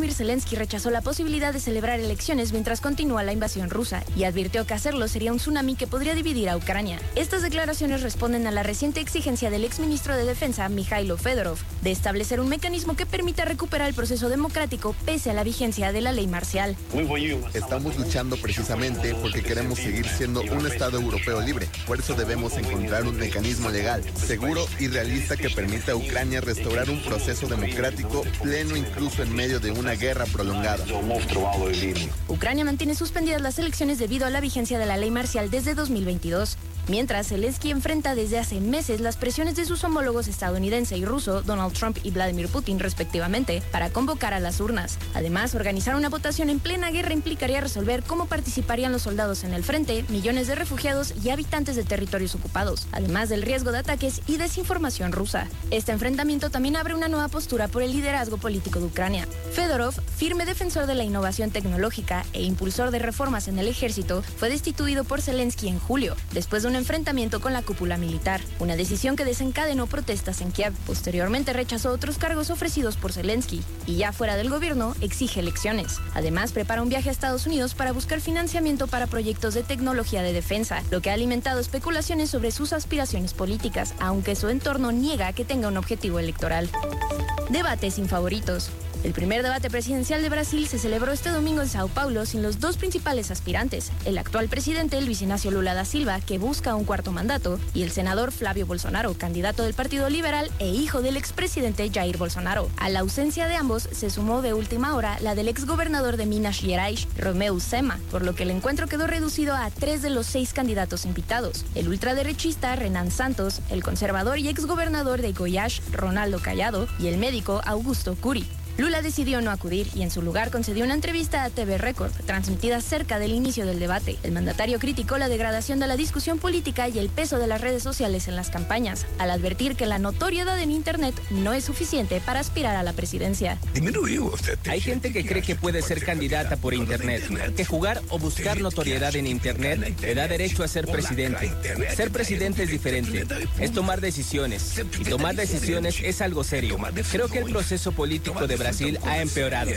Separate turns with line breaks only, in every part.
Volodymyr Zelensky rechazó la posibilidad de celebrar elecciones mientras continúa la invasión rusa y advirtió que hacerlo sería un tsunami que podría dividir a Ucrania. Estas declaraciones responden a la reciente exigencia del exministro de Defensa, Mikhailo Fedorov, de establecer un mecanismo que permita recuperar el proceso democrático pese a la vigencia de la ley marcial.
Estamos luchando precisamente porque queremos seguir siendo un Estado europeo libre. Por eso debemos encontrar un mecanismo legal, seguro y realista que permita a Ucrania restaurar un proceso democrático pleno incluso en medio de una guerra prolongada.
Ucrania mantiene suspendidas las elecciones debido a la vigencia de la ley marcial desde 2022. Mientras, Zelensky enfrenta desde hace meses las presiones de sus homólogos estadounidense y ruso, Donald Trump y Vladimir Putin, respectivamente, para convocar a las urnas. Además, organizar una votación en plena guerra implicaría resolver cómo participarían los soldados en el frente, millones de refugiados y habitantes de territorios ocupados, además del riesgo de ataques y desinformación rusa. Este enfrentamiento también abre una nueva postura por el liderazgo político de Ucrania. Fedorov, firme defensor de la innovación tecnológica e impulsor de reformas en el ejército, fue destituido por Zelensky en julio, después de un enfrentamiento con la cúpula militar, una decisión que desencadenó protestas en Kiev. Posteriormente rechazó otros cargos ofrecidos por Zelensky y ya fuera del gobierno exige elecciones. Además, prepara un viaje a Estados Unidos para buscar financiamiento para proyectos de tecnología de defensa, lo que ha alimentado especulaciones sobre sus aspiraciones políticas, aunque su entorno niega que tenga un objetivo electoral. Debate sin favoritos. El primer debate presidencial de Brasil se celebró este domingo en Sao Paulo sin los dos principales aspirantes, el actual presidente Luis Inácio Lula da Silva, que busca un cuarto mandato, y el senador Flávio Bolsonaro, candidato del Partido Liberal e hijo del expresidente Jair Bolsonaro. A la ausencia de ambos se sumó de última hora la del exgobernador de Minas Gerais, Romeu Zema, por lo que el encuentro quedó reducido a 3 de los 6 candidatos invitados: el ultraderechista Renan Santos, el conservador y exgobernador de Goiás, Ronaldo Caiado, y el médico Augusto Cury. Lula decidió no acudir y en su lugar concedió una entrevista a TV Record, transmitida cerca del inicio del debate. El mandatario criticó la degradación de la discusión política y el peso de las redes sociales en las campañas, al advertir que la notoriedad en Internet no es suficiente para aspirar a la presidencia.
Hay gente que cree que puede ser candidata por Internet, que jugar o buscar notoriedad en Internet le da derecho a ser presidente. Ser presidente es diferente, es tomar decisiones, y tomar decisiones es algo serio. Creo que el proceso político de Brasil ha empeorado.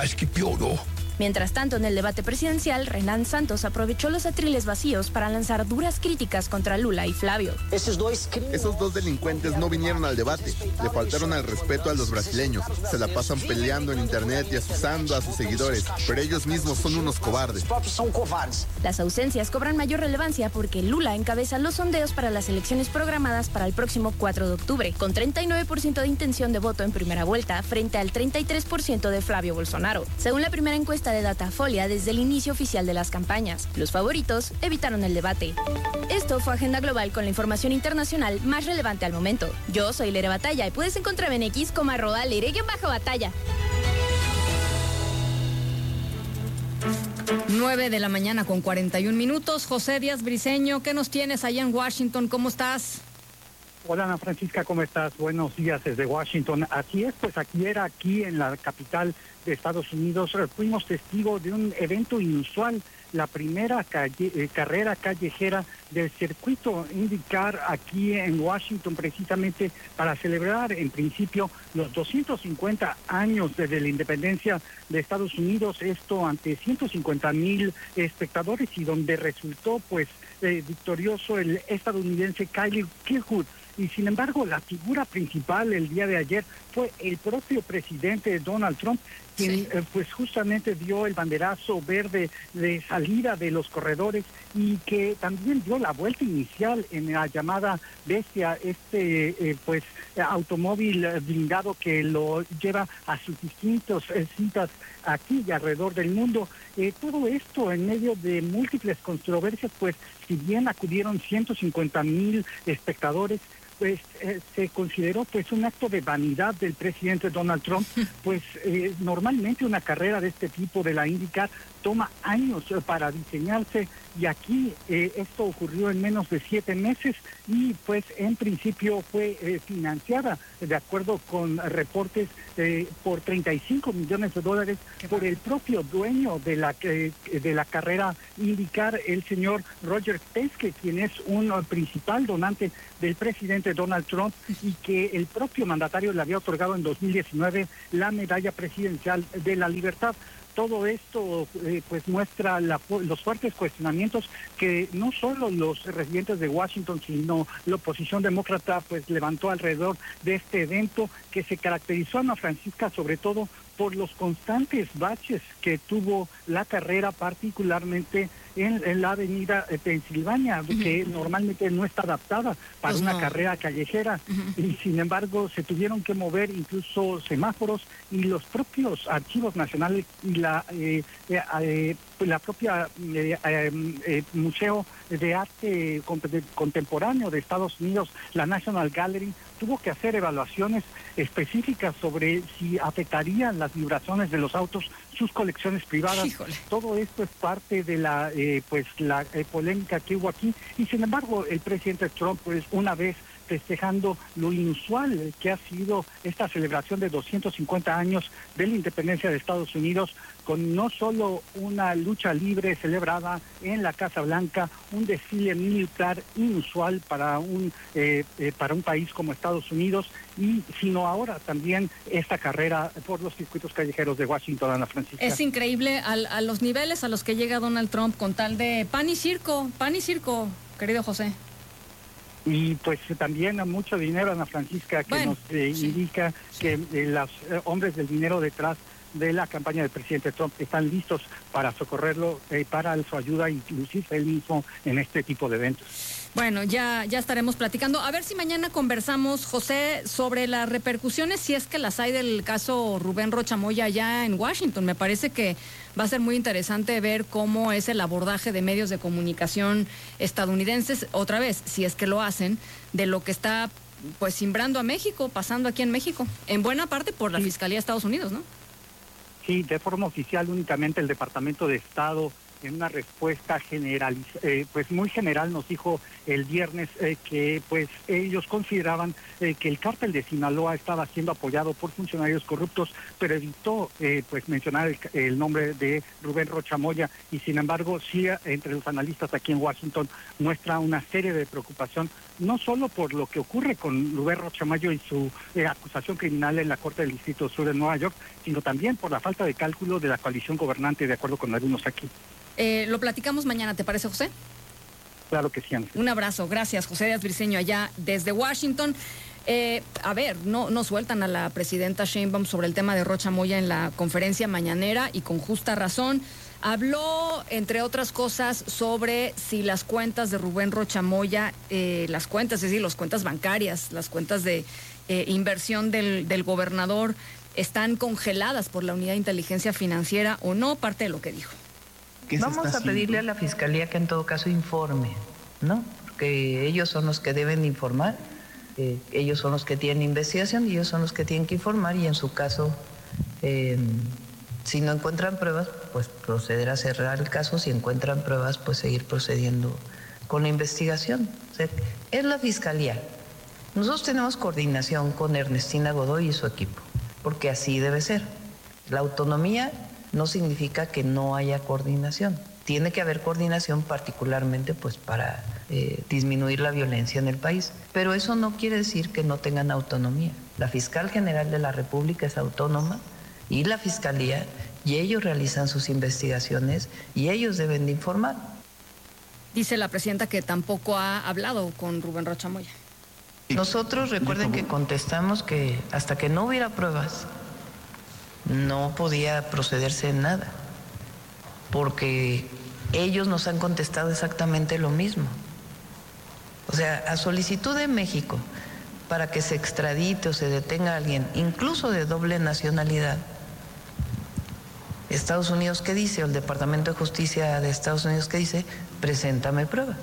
Mientras tanto, en el debate presidencial, Renan Santos aprovechó los atriles vacíos para lanzar duras críticas contra Lula y Flávio.
Esos dos delincuentes no vinieron al debate, le faltaron al respeto a los brasileños, se la pasan peleando en internet y asusando a sus seguidores, pero ellos mismos son unos cobardes.
Las ausencias cobran mayor relevancia porque Lula encabeza los sondeos para las elecciones programadas para el próximo 4 de octubre, con 39% de intención de voto en primera vuelta frente al 33% de Flávio Bolsonaro. Según la primera encuesta de Datafolia desde el inicio oficial de las campañas, los favoritos evitaron el debate. Esto fue Agenda Global con la información internacional más relevante al momento. Yo soy Lere Batalla y puedes encontrarme en X como @Lere_Batalla.
9 de la mañana con 41 minutos. José Díaz Briceño, ¿qué nos tienes allá en Washington? ¿Cómo estás?
Hola Ana Francisca, ¿cómo estás? Buenos días desde Washington. Así es, pues aquí en la capital de Estados Unidos fuimos testigos de un evento inusual, la primera carrera callejera del circuito IndyCar aquí en Washington, precisamente para celebrar en principio los 250 años desde la independencia de Estados Unidos, esto ante 150,000 espectadores y donde resultó pues victorioso el estadounidense Kyle Kirkwood. Y sin embargo, la figura principal el día de ayer fue el propio presidente Donald Trump, quien pues justamente dio el banderazo verde de salida de los corredores y que también dio la vuelta inicial en la llamada Bestia, pues automóvil blindado que lo lleva a sus distintas citas aquí y alrededor del mundo. Todo esto en medio de múltiples controversias, pues si bien acudieron 150,000 espectadores, pues se consideró pues un acto de vanidad del presidente Donald Trump, pues normalmente una carrera de este tipo de la IndyCar toma años para diseñarse Y aquí esto ocurrió en menos de 7 meses y pues en principio fue financiada, de acuerdo con reportes, por $35 millones por el propio dueño de la carrera IndyCar, el señor Roger Penske, quien es un principal donante del presidente Donald Trump y que el propio mandatario le había otorgado en 2019 la medalla presidencial de la libertad. Todo esto pues muestra los fuertes cuestionamientos que no solo los residentes de Washington, sino la oposición demócrata pues levantó alrededor de este evento, que se caracterizó, Ana Francisca, sobre todo por los constantes baches que tuvo la carrera, particularmente en la avenida Pensilvania, que normalmente no está adaptada para una carrera callejera, y sin embargo se tuvieron que mover incluso semáforos y los propios archivos nacionales y la propia Museo de Arte Contemporáneo de Estados Unidos, la National Gallery, tuvo que hacer evaluaciones específicas sobre si afectarían las vibraciones de los autos sus colecciones privadas. Híjole. Todo esto es parte de la polémica que hubo aquí, y sin embargo el presidente Trump, pues una vez festejando lo inusual que ha sido esta celebración de 250 años de la independencia de Estados Unidos, con no solo una lucha libre celebrada en la Casa Blanca, un desfile militar inusual para un país como Estados Unidos, sino ahora también esta carrera por los circuitos callejeros de Washington, Ana Francisca.
Es increíble a los niveles a los que llega Donald Trump con tal de pan y circo, querido José.
Y pues también mucho dinero, Ana Francisca, que nos indica que los hombres del dinero detrás de la campaña del presidente Trump están listos para socorrerlo, para su ayuda, inclusive él mismo, en este tipo de eventos.
Bueno, ya estaremos platicando. A ver si mañana conversamos, José, sobre las repercusiones, si es que las hay, del caso Rubén Rocha Moya allá en Washington. Me parece que va a ser muy interesante ver cómo es el abordaje de medios de comunicación estadounidenses, otra vez, si es que lo hacen, de lo que está pues simbrando a México, pasando aquí en México, en buena parte por la Fiscalía de Estados Unidos, ¿no?
Sí, de forma oficial únicamente el Departamento de Estado, en una respuesta pues muy general, nos dijo el viernes que pues ellos consideraban que el cártel de Sinaloa estaba siendo apoyado por funcionarios corruptos, pero evitó pues mencionar el nombre de Rubén Rocha Moya, y sin embargo sí, entre los analistas aquí en Washington muestra una serie de preocupación, no solo por lo que ocurre con Rubén Rocha Moya y su acusación criminal en la Corte del Distrito Sur de Nueva York, sino también por la falta de cálculo de la coalición gobernante, de acuerdo con algunos aquí.
Lo platicamos mañana, ¿te parece, José?
Claro que sí, Ana.
Un abrazo, gracias, José Díaz Briceño, allá desde Washington. A ver, no sueltan a la presidenta Sheinbaum sobre el tema de Rocha Moya en la conferencia mañanera, y con justa razón. Habló, entre otras cosas, sobre si las cuentas de Rubén Rocha Moya, las cuentas, es decir, las cuentas bancarias, las cuentas de inversión del gobernador, están congeladas por la Unidad de Inteligencia Financiera o no, parte de lo que dijo.
Vamos a pedirle a la Fiscalía que en todo caso informe, ¿no? Porque ellos son los que deben informar, ellos son los que tienen investigación y ellos son los que tienen que informar, y en su caso, si no encuentran pruebas, pues proceder a cerrar el caso; si encuentran pruebas, pues seguir procediendo con la investigación. O sea, es la Fiscalía. Nosotros tenemos coordinación con Ernestina Godoy y su equipo, porque así debe ser. La autonomía no significa que no haya coordinación. Tiene que haber coordinación, particularmente pues para disminuir la violencia en el país. Pero eso no quiere decir que no tengan autonomía. La Fiscal General de la República es autónoma, y la Fiscalía, y ellos realizan sus investigaciones y ellos deben de informar.
Dice la presidenta que tampoco ha hablado con Rubén Rocha Moya.
Nosotros, recuerden que contestamos que hasta que no hubiera pruebas no podía procederse en nada, porque ellos nos han contestado exactamente lo mismo. O sea, a solicitud de México para que se extradite o se detenga a alguien, incluso de doble nacionalidad, Estados Unidos, ¿qué dice? O el Departamento de Justicia de Estados Unidos, ¿qué dice? Preséntame pruebas.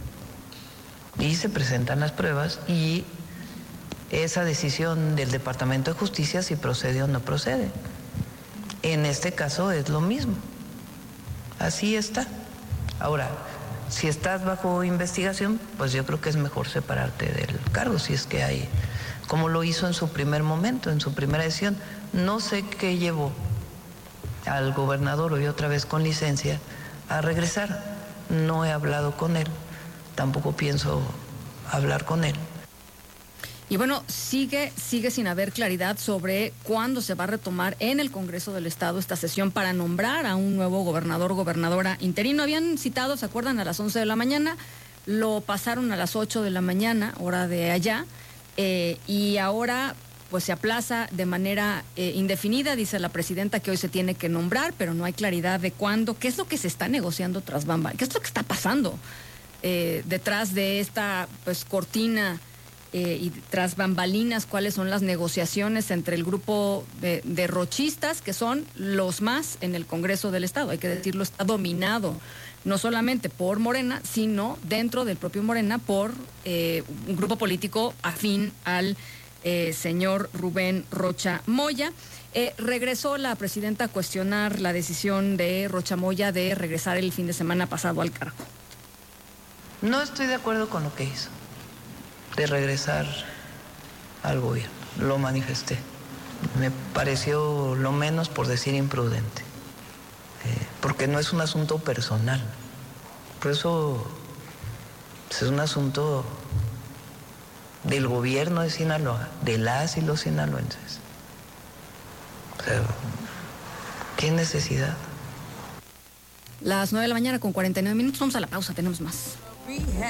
Y se presentan las pruebas, y esa decisión del Departamento de Justicia si procede o no procede. En este caso es lo mismo. Así está. Ahora, Si estás bajo investigación, pues yo creo que es mejor separarte del cargo, si es que hay, como lo hizo en su primer momento, en su primera decisión. No sé qué llevó al gobernador, hoy otra vez con licencia, a regresar. No he hablado con él, tampoco pienso hablar con él.
Y bueno, sigue sin haber claridad sobre cuándo se va a retomar en el Congreso del Estado esta sesión para nombrar a un nuevo gobernador o gobernadora interino. Habían citado, ¿se acuerdan?, a las 11 de la mañana, lo pasaron a las 8 de la mañana, hora de allá, y ahora pues se aplaza de manera indefinida. Dice la presidenta que hoy se tiene que nombrar, pero no hay claridad de cuándo. ¿Qué es lo que se está negociando tras bambalinas? ¿Qué es lo que está pasando detrás de esta pues cortina y tras bambalinas? ¿Cuáles son las negociaciones entre el grupo de rochistas, que son los más en el Congreso del Estado? Hay que decirlo, está dominado no solamente por Morena, sino dentro del propio Morena por un grupo político afín al señor Rubén Rocha Moya. Regresó la presidenta a cuestionar la decisión de Rocha Moya de regresar el fin de semana pasado al cargo.
No estoy de acuerdo con lo que hizo, de regresar al gobierno. Lo manifesté. Me pareció, lo menos por decir, imprudente. Porque no es un asunto personal. Por eso es un asunto del gobierno de Sinaloa, de las y los sinaloenses. O sea, ¿qué necesidad?
Las 9 de la mañana con 49 minutos. Vamos a la pausa, tenemos más.